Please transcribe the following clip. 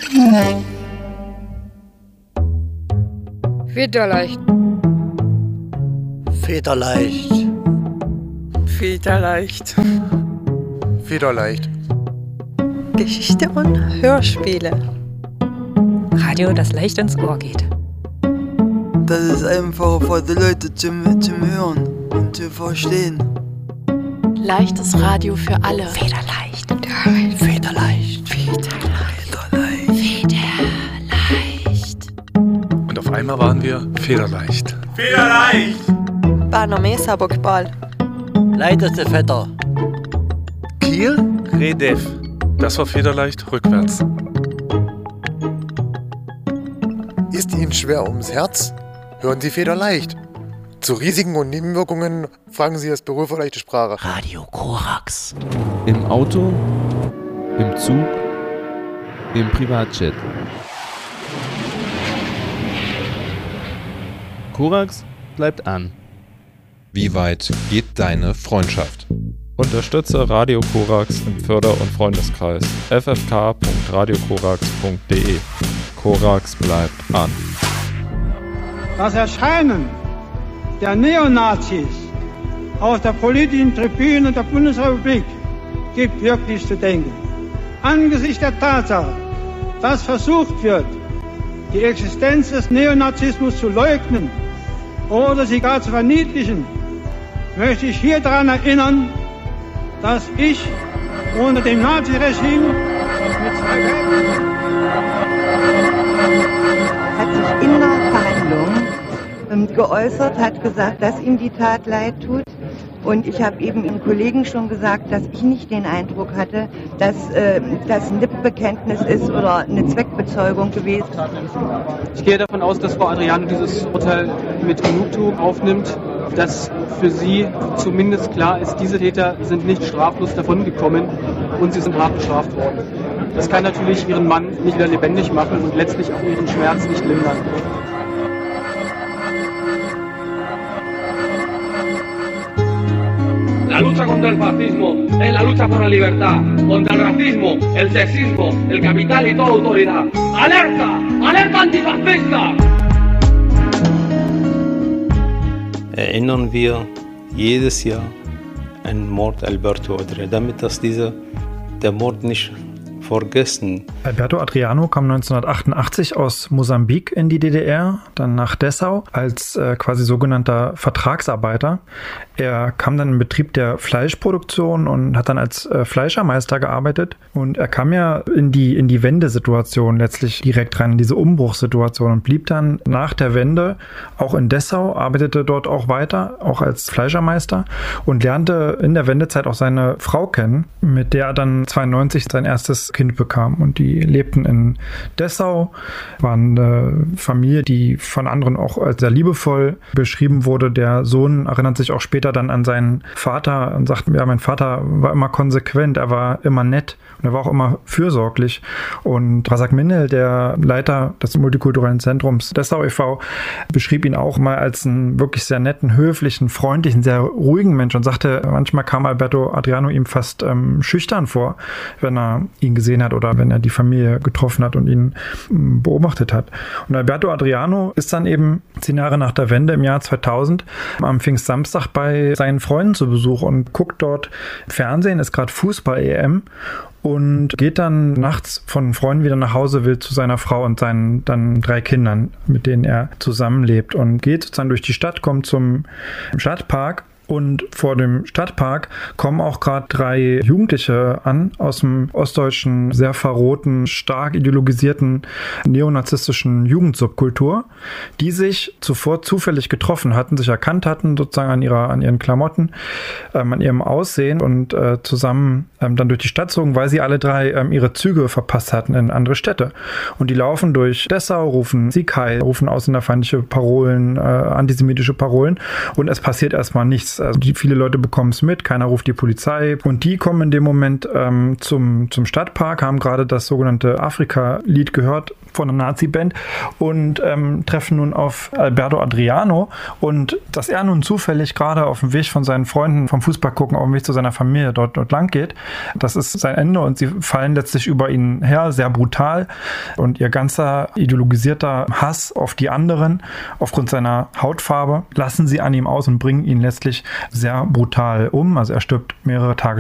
Federleicht. Federleicht. Federleicht. Federleicht. Geschichte und Hörspiele. Radio, das leicht ins Ohr geht. Das ist einfacher für die Leute zum Hören und zu verstehen. Leichtes Radio für alle. Federleicht. Federleicht. Und auf einmal waren wir federleicht. Federleicht! Barnome Sabokbal. Leichteste Vetter. Kiel? Redev. Das war federleicht rückwärts. Ist Ihnen schwer ums Herz? Hören Sie federleicht. Zu Risiken und Nebenwirkungen fragen Sie das Büro für leichte Sprache. Radio Korax. Im Auto, im Zug, im Privatjet. Korax bleibt an. Wie weit geht deine Freundschaft? Unterstütze Radio Korax im Förder- und Freundeskreis ffk.radiokorax.de. Korax bleibt an. Das Erscheinen der Neonazis auf der politischen Tribüne der Bundesrepublik gibt wirklich zu denken. Angesichts der Tatsache, dass versucht wird, die Existenz des Neonazismus zu leugnen oder sie gar zu verniedlichen, möchte ich hier daran erinnern, dass ich unter dem Naziregime mit hat sich in der Verhandlung geäußert, hat gesagt, dass ihm die Tat leid tut. Und ich habe eben dem Kollegen schon gesagt, dass ich nicht den Eindruck hatte, dass das ein Lippenbekenntnis ist oder eine Zweckbezeugung gewesen. Ich gehe davon aus, dass Frau Adriano dieses Urteil mit Genugtuung aufnimmt, dass für sie zumindest klar ist, diese Täter sind nicht straflos davongekommen und sie sind hart bestraft worden. Das kann natürlich ihren Mann nicht wieder lebendig machen und letztlich auch ihren Schmerz nicht lindern. La lucha contra el fascismo es la lucha por la libertad, contra el racismo, el sexismo, el capital y toda autoridad. ¡Alerta! ¡Alerta antifascista! Erinnern wir jedes Jahr an Mord Alberto Adriano, damit dass der Mord nicht vergessen. Alberto Adriano kam 1988 aus Mosambik in die DDR, dann nach Dessau als quasi sogenannter Vertragsarbeiter. Er kam dann in Betrieb der Fleischproduktion und hat dann als Fleischermeister gearbeitet. Und er kam ja in die Wendesituation letztlich direkt rein, in diese Umbruchssituation und blieb dann nach der Wende auch in Dessau, arbeitete dort auch weiter, auch als Fleischermeister und lernte in der Wendezeit auch seine Frau kennen, mit der er dann 92 sein erstes Kind bekam. Und die lebten in Dessau, waren eine Familie, die von anderen auch als sehr liebevoll beschrieben wurde. Der Sohn erinnert sich auch später dann an seinen Vater und sagt, ja, mein Vater war immer konsequent, er war immer nett und er war auch immer fürsorglich. Und Razak Mindel, der Leiter des Multikulturellen Zentrums Dessau e.V., beschrieb ihn auch mal als einen wirklich sehr netten, höflichen, freundlichen, sehr ruhigen Mensch und sagte, manchmal kam Alberto Adriano ihm fast schüchtern vor, wenn er ihn gesehen hat oder wenn er die Familie getroffen hat und ihn beobachtet hat. Und Alberto Adriano ist dann eben 10 Jahre nach der Wende im Jahr 2000 am Pfingstsamstag bei seinen Freunden zu Besuch und guckt dort Fernsehen, ist gerade Fußball-EM und geht dann nachts von Freunden wieder nach Hause, will zu seiner Frau und seinen dann 3 Kindern, mit denen er zusammenlebt und geht sozusagen durch die Stadt, kommt zum Stadtpark. Und vor dem Stadtpark kommen auch gerade 3 Jugendliche an aus dem ostdeutschen, sehr verrohten, stark ideologisierten neonazistischen Jugendsubkultur, die sich zuvor zufällig getroffen hatten, sich erkannt hatten, sozusagen an ihren Klamotten, an ihrem Aussehen und zusammen dann durch die Stadt zogen, weil sie alle 3 ihre Züge verpasst hatten in andere Städte. Und die laufen durch Dessau, rufen Sieg Heil, rufen ausländerfeindliche Parolen, antisemitische Parolen und es passiert erstmal nichts. Also viele Leute bekommen es mit, keiner ruft die Polizei und die kommen in dem Moment zum Stadtpark, haben gerade das sogenannte Afrika-Lied gehört, von einer Nazi-Band und treffen nun auf Alberto Adriano und dass er nun zufällig gerade auf dem Weg von seinen Freunden vom Fußball gucken, auf dem Weg zu seiner Familie dort lang geht, das ist sein Ende und sie fallen letztlich über ihn her, sehr brutal und ihr ganzer ideologisierter Hass auf die anderen aufgrund seiner Hautfarbe lassen sie an ihm aus und bringen ihn letztlich sehr brutal um. Also er stirbt mehrere Tage